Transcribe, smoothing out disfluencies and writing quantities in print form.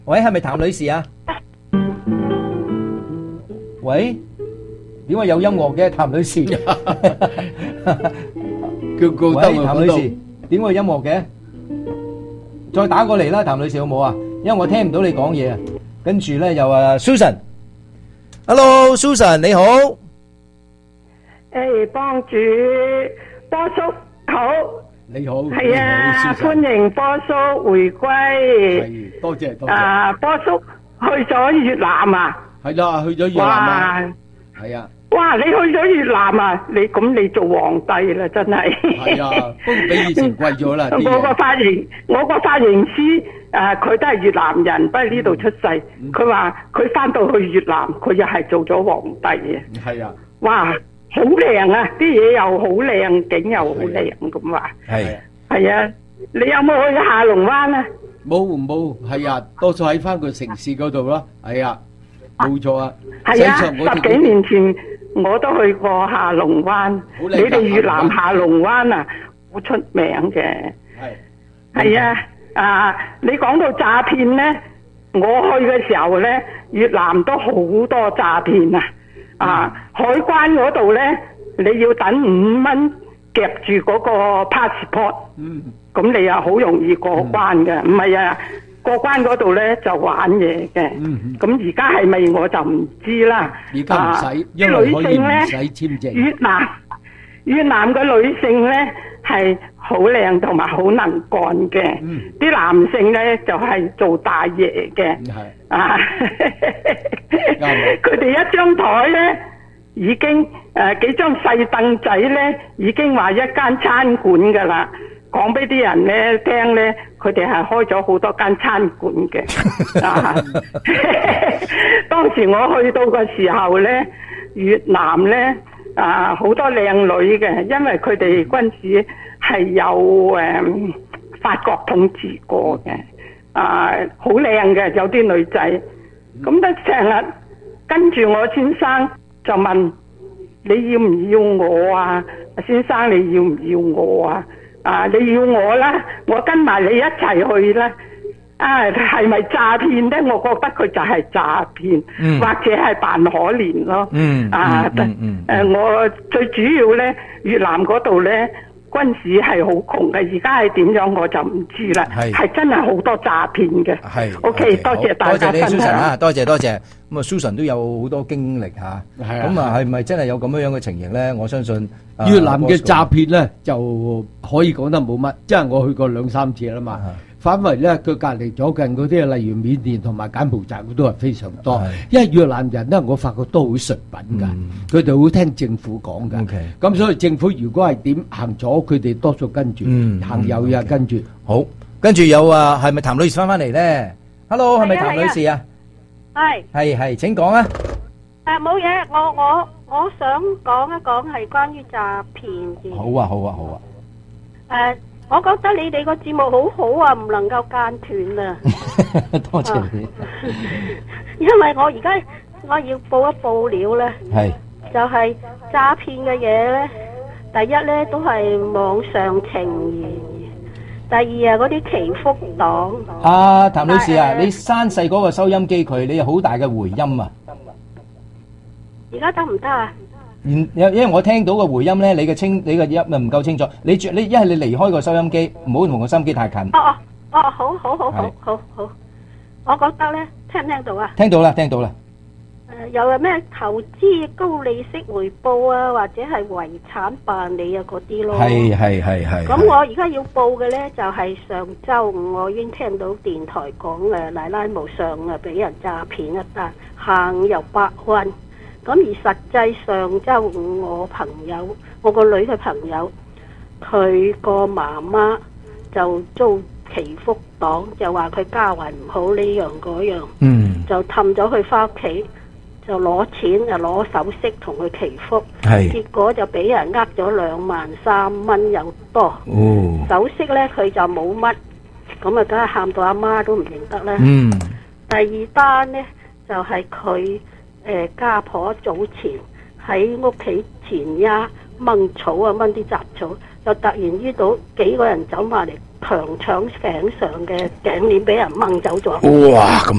喂，係咪譚女士啊？喂，點解有音樂嘅譚女士？喂，譚女士，點解有音樂嘅？再打過嚟啦，譚女士好冇啊？因為我聽唔到你講嘢啊。跟住咧又Susan，Hello Susan 你好。 誒，幫主波叔好。 你好， 係啊，歡迎波叔回歸。 係，多謝多謝。 啊，波叔去咗越南啊？ 係啦，去咗越南啊。係啊。 哇！你去咗越南啊？你做皇帝啦，真係。 係啊，不過比以前貴咗啦。 我個髮型師佢都係越南人，不過呢度出世。佢話佢翻到去越南，佢又係做咗皇帝嘅。 係啊。哇！ 好靚啊！啲嘢又好靚，景又好靚咁話。係啊！你有冇去下龍灣啊？ 冇，係啊，多數喺翻個城市嗰度咯。係啊，冇錯啊。 係啊，10幾年前我都去過下龍灣。你哋越南下龍灣啊，好出名嘅。係啊，你講到詐騙咧，我去嘅時候咧，越南都好多詐騙啊！海關嗰度咧，你要等5蚊夾住嗰個 passport，咁你又好容易過關嘅。唔係啊，過關嗰度咧就玩嘢嘅。咁而家係咪我就唔知啦。 而家唔使，因為可以唔使簽證。 越南嘅女性咧係好靚同埋好能幹嘅，啲男性咧就係做大爺嘅。佢哋一張台咧已經幾張細凳仔咧已經話一間餐館噶啦，講俾啲人咧聽咧，佢哋係開咗好多間餐館嘅。當時我去到嘅時候咧，越南咧好多靚女嘅，因為佢哋軍事係有法國統治過嘅，好靚嘅有啲女仔，咁咧成日跟住我先生就問你要唔要我啊？先生你要唔要我啊？你要我啦，我跟埋你一齊去啦。係咪詐騙咧？我覺得佢就係詐騙，或者係扮可憐咯。我最主要咧，越南嗰度咧軍事係好窮嘅，而家係點樣我就唔知啦。係真係好多詐騙嘅。OK， 多謝大家分享。 多謝你 Susan 啊，多謝。咁啊，Susan 都有好多經歷嚇。咁啊，係咪真係有咁樣嘅情形咧？我相信越南嘅詐騙咧就可以講得冇乜，即係我去過2、3次啦嘛。反為咧，佢隔離左近嗰啲，例如緬甸同埋柬埔寨，都係非常多。因為越南人咧，我發覺都好純品㗎，佢哋好聽政府講㗎。咁所以政府如果係點行左，佢哋多數跟住；行右又跟住。 好，跟住有係咪譚女士翻嚟咧 ？Hello， 係咪譚女士啊？係，請講啊！ 冇嘢，我想講一講係關於詐騙嘅。 好啊。 我覺得你哋個節目好好啊，唔能夠間斷啊！ 多謝你。 因為我而家我要報一報料咧，就係詐騙嘅嘢咧。第一咧都係網上情緣，第二嗰啲祈福黨。 譚女士啊，你閂細嗰個收音機佢，你有好大嘅回音啊！ 而家得唔得啊？ 因為我聽到個回音咧，你嘅音唔夠清楚。你一係你離開個收音機，唔好同個收音機太近。 好，我覺得咧，聽唔聽到啊？ 聽到啦。 又係咩投資高利息回報啊，或者係遺產辦理啊嗰啲咯。 係。 咁我而家要報嘅咧，就係上週五我已經聽到電台講奶奶無上俾人詐騙一單，行入8運。咁而實際上週五我個女嘅朋友，佢個媽媽就遭祈福黨，就話佢家運唔好呢樣嗰樣，就氹咗佢翻屋企，就攞錢就攞首飾同佢祈福，結果就俾人呃咗23000蚊有多。首飾呢佢就冇乜，咁啊梗係喊到阿媽都唔認得啦。第二單呢，就係佢家婆早前喺屋企前丫掹草啊，掹啲雜草，就突然遇到幾個人走埋嚟強搶頸上嘅頸鏈俾人掹走咗。 哇！咁